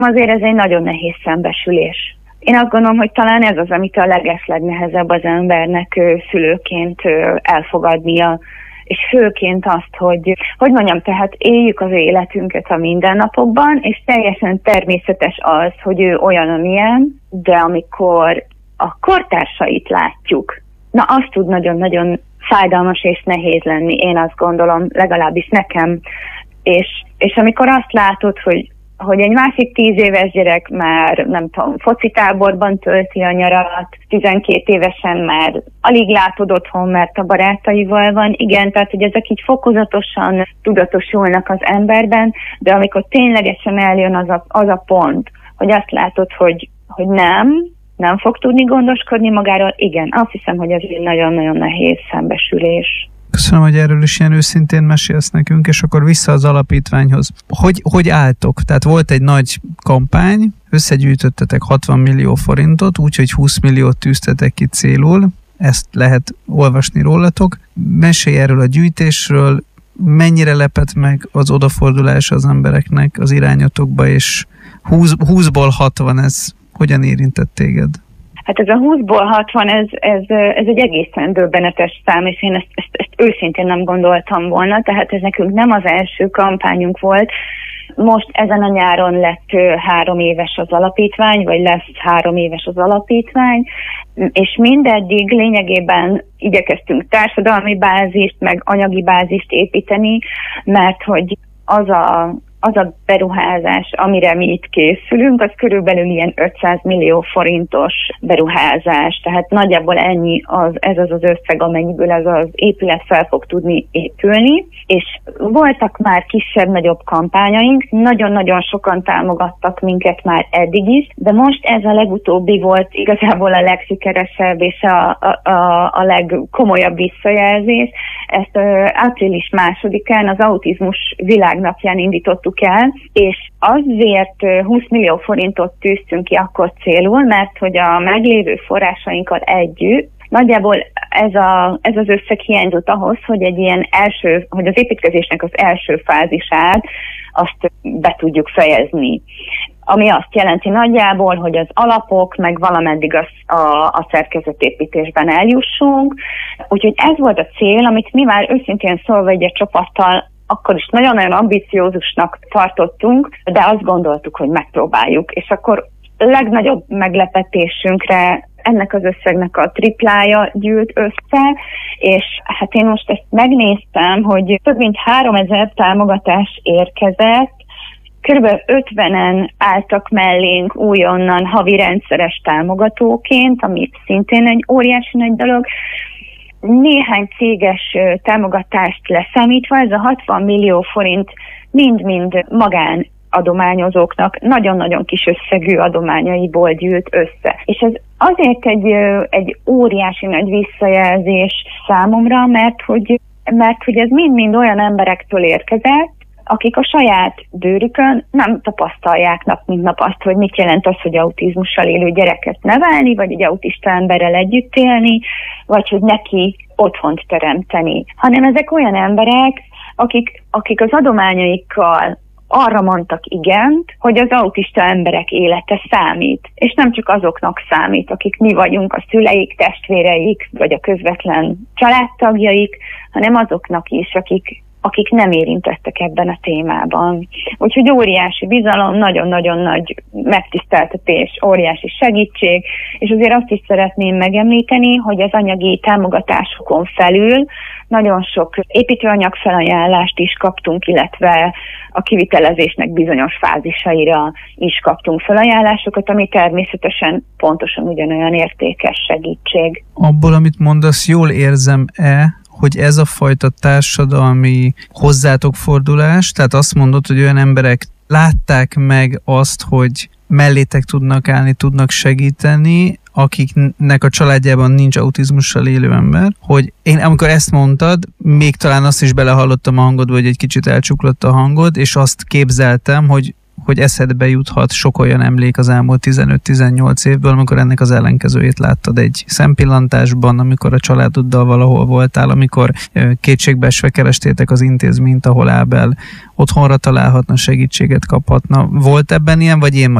azért ez egy nagyon nehéz szembesülés. Én azt gondolom, hogy talán ez az, amit a legnehezebb az embernek szülőként elfogadnia, és főként azt, hogy mondjam, tehát éljük az életünket a mindennapokban, és teljesen természetes az, hogy ő olyan, amilyen, de amikor a kortársait látjuk, na az tud nagyon-nagyon fájdalmas és nehéz lenni, én azt gondolom, legalábbis nekem. És amikor azt látod, hogy egy másik 10 éves gyerek már, nem tudom, focitáborban tölti a nyarat, 12 évesen már alig látod otthon, mert a barátaival van. Igen, tehát hogy ezek így fokozatosan tudatosulnak az emberben, de amikor ténylegesen eljön az a pont, hogy azt látod, hogy nem fog tudni gondoskodni magáról, igen, azt hiszem, hogy ez egy nagyon-nagyon nehéz szembesülés. Köszönöm, hogy erről is ilyen őszintén mesélsz nekünk, és akkor vissza az alapítványhoz. Hogy álltok? Tehát volt egy nagy kampány, összegyűjtöttetek 60 millió forintot, úgyhogy 20 milliót tűztetek ki célul, ezt lehet olvasni rólatok. Mesélj erről a gyűjtésről, mennyire lepett meg az odafordulás az embereknek az irányotokba, és 20-ból 60 ez hogyan érintett téged? Hát ez a 20-ból 60, ez egy egészen döbbenetes szám, és én ezt őszintén nem gondoltam volna, tehát ez nekünk nem az első kampányunk volt. Most ezen a nyáron lett 3 éves az alapítvány, vagy lesz 3 éves az alapítvány, és mindeddig lényegében igyekeztünk társadalmi bázist, meg anyagi bázist építeni, mert hogy az a beruházás, amire mi itt készülünk, az körülbelül ilyen 500 millió forintos beruházás. Tehát nagyjából ennyi ez az összeg, amennyiből ez az épület fel fog tudni épülni. És voltak már kisebb-nagyobb kampányaink, nagyon-nagyon sokan támogattak minket már eddig is, de most ez a legutóbbi volt igazából a legsikeresebb és a legkomolyabb visszajelzés. Ezt április 2-án az Autizmus Világnapján indítottuk el, és azért 20 millió forintot tűztünk ki akkor célul, mert hogy a meglévő forrásainkkal együtt nagyjából ez az összeg hiányzott ahhoz, hogy hogy az építkezésnek az első fázisát azt be tudjuk fejezni. Ami azt jelenti nagyjából, hogy az alapok, meg valameddig a szerkezetépítésben eljussunk. Úgyhogy ez volt a cél, amit mi már őszintén szólva egy csapattal akkor is nagyon-nagyon ambiciózusnak tartottunk, de azt gondoltuk, hogy megpróbáljuk. És akkor legnagyobb meglepetésünkre ennek az összegnek a triplája gyűlt össze, és hát én most ezt megnéztem, hogy több mint 3000 támogatás érkezett, kb. 50-en álltak mellénk újonnan havi rendszeres támogatóként, ami szintén egy óriási nagy dolog. Néhány céges támogatást leszámítva, ez a 60 millió forint mind-mind magánadományozóknak nagyon-nagyon kis összegű adományaiból gyűlt össze. És ez azért egy óriási nagy visszajelzés számomra, mert hogy ez mind-mind olyan emberektől érkezett, akik a saját bőrükön nem tapasztalják nap mint nap azt, hogy mit jelent az, hogy autizmussal élő gyereket nevelni, vagy egy autista emberrel együtt élni, vagy hogy neki otthont teremteni. Hanem ezek olyan emberek, akik az adományaikkal arra mondtak igent, hogy az autista emberek élete számít. És nem csak azoknak számít, akik mi vagyunk, a szüleik, testvéreik, vagy a közvetlen családtagjaik, hanem azoknak is, akik nem érintettek ebben a témában. Úgyhogy óriási bizalom, nagyon-nagyon nagy megtiszteltetés, óriási segítség, és azért azt is szeretném megemlíteni, hogy az anyagi támogatásokon felül nagyon sok építőanyag felajánlást is kaptunk, illetve a kivitelezésnek bizonyos fázisaira is kaptunk felajánlásokat, ami természetesen pontosan ugyanolyan értékes segítség. Abból, amit mondasz, jól érzem-e, hogy ez a fajta társadalmi hozzátok fordulás, tehát azt mondod, hogy olyan emberek látták meg azt, hogy mellétek tudnak állni, tudnak segíteni, akiknek a családjában nincs autizmussal élő ember, hogy én amikor ezt mondtad, még talán azt is belehallottam a hangodba, hogy egy kicsit elcsuklott a hangod, és azt képzeltem, hogy eszedbe juthat sok olyan emlék az elmúlt 15-18 évből, amikor ennek az ellenkezőjét láttad egy szempillantásban, amikor a családoddal valahol voltál, amikor kétségbeesve kerestétek az intézményt, ahol Ábel otthonra találhatna, segítséget kaphatna. Volt ebben ilyen, vagy én